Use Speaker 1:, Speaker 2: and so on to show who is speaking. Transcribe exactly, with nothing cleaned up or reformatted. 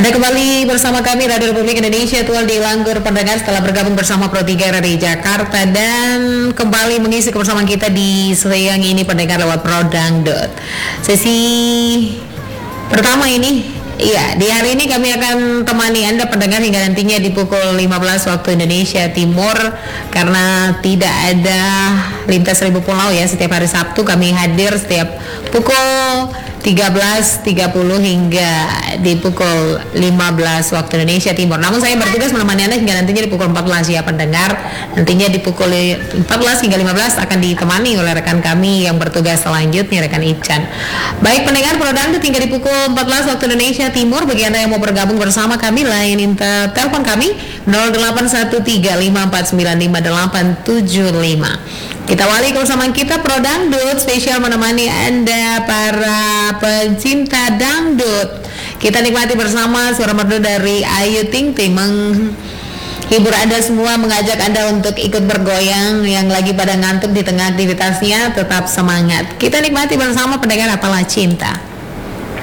Speaker 1: Anda kembali bersama kami Radio Republik Indonesia Tual di Langgur pendengar setelah bergabung bersama Pro tiga dari Jakarta dan kembali mengisi kebersamaan kita di siang ini pendengar lewat Pro Dangdut. Sesi pertama ini, iya, di hari ini kami akan temani Anda pendengar hingga nantinya di pukul lima belas waktu Indonesia Timur karena tidak ada lintas seribu pulau ya. Setiap hari Sabtu kami hadir setiap pukul tiga belas tiga puluh hingga di pukul lima belas waktu Indonesia Timur. Namun saya bertugas menemani Anda hingga nantinya di pukul empat belas ya pendengar. Nantinya di pukul empat belas hingga lima belas akan ditemani oleh rekan kami yang bertugas selanjutnya, rekan Ican. Baik pendengar Pro Dangdut hingga di pukul empat belas waktu Indonesia Timur. Bagi Anda yang mau bergabung bersama kami, layanin telepon kami nol delapan satu tiga lima empat sembilan lima delapan tujuh lima. Kita awali kebersamaan kita Pro Dangdut spesial menemani Anda para pencinta dangdut. Kita nikmati bersama suara merdu dari Ayu Ting Ting menghibur Anda semua, mengajak Anda untuk ikut bergoyang yang lagi pada ngantuk di tengah aktivitasnya. Tetap semangat. Kita nikmati bersama pendengar Apalah Cinta.